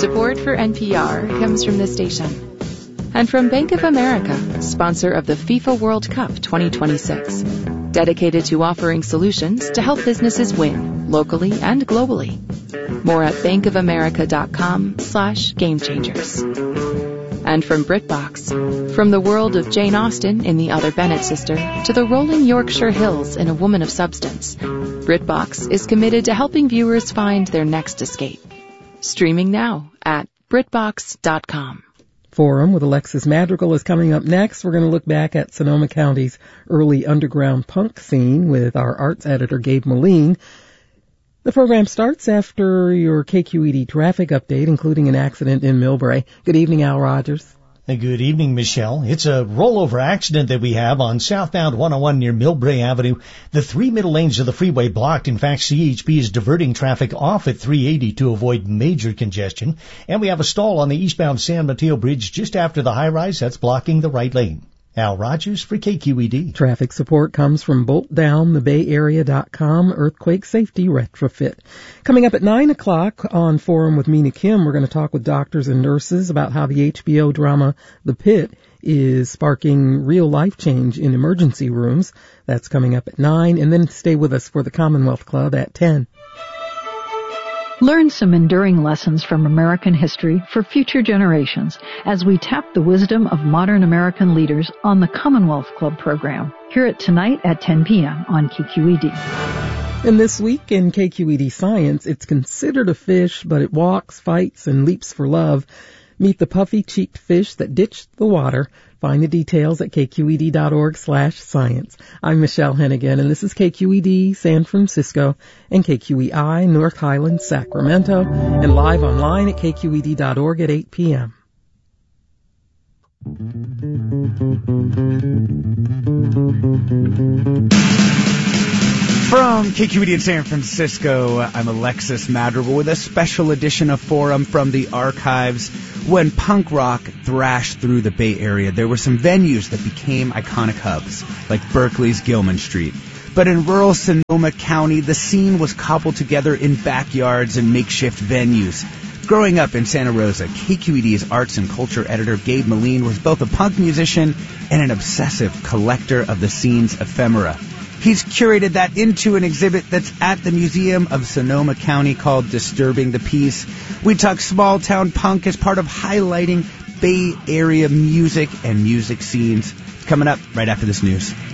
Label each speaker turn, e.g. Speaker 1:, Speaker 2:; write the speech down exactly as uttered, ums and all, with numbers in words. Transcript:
Speaker 1: Support for N P R comes from this station. And from Bank of America, sponsor of the FIFA World Cup twenty twenty-six. Dedicated to offering solutions to help businesses win, locally and globally. More at bankofamerica.com slash game changers. And from BritBox, from the world of Jane Austen in The Other Bennett Sister to the rolling Yorkshire Hills in A Woman of Substance, BritBox is committed to helping viewers find their next escape. Streaming now at britbox dot com.
Speaker 2: Forum with Alexis Madrigal is coming up next. We're going to look back at Sonoma County's early underground punk scene with our arts editor, Gabe Moline. The program starts after your K Q E D traffic update, including an accident in Millbrae. Good evening, Al Rogers.
Speaker 3: Good evening, Michelle. It's a rollover accident that we have on southbound one oh one near Millbrae Avenue. The three middle lanes of the freeway blocked. In fact, C H P is diverting traffic off at three eighty to avoid major congestion. And we have a stall on the eastbound San Mateo Bridge just after the high-rise that's blocking the right lane. Al Rogers for K Q E D.
Speaker 2: Traffic support comes from bolt down the bay area dot com Earthquake Safety Retrofit. Coming up at nine o'clock on Forum with Mina Kim, we're going to talk with doctors and nurses about how the H B O drama The Pit is sparking real life change in emergency rooms. That's coming up at nine, and then stay with us for the Commonwealth Club at ten.
Speaker 4: Learn some enduring lessons from American history for future generations as we tap the wisdom of modern American leaders on the Commonwealth Club program. Hear it tonight at ten p.m. on K Q E D.
Speaker 2: And this week in K Q E D Science, it's considered a fish, but it walks, fights, and leaps for love. Meet the puffy-cheeked fish that ditched the water. Find the details at kqed.org slash science. I'm Michelle Hennigan, and this is K Q E D San Francisco and K Q E I North Highlands, Sacramento, and live online at k q e d dot org at eight p.m.
Speaker 5: From K Q E D in San Francisco, I'm Alexis Madrigal with a special edition of Forum from the archives. When punk rock thrashed through the Bay Area, there were some venues that became iconic hubs, like Berkeley's Gilman Street. But in rural Sonoma County, the scene was cobbled together in backyards and makeshift venues. Growing up in Santa Rosa, K Q E D's arts and culture editor Gabe Moline was both a punk musician and an obsessive collector of the scene's ephemera. He's curated that into an exhibit that's at the Museum of Sonoma County called Disturbing the Peace. We talk small-town punk as part of highlighting Bay Area music and music scenes. Coming up right after this news.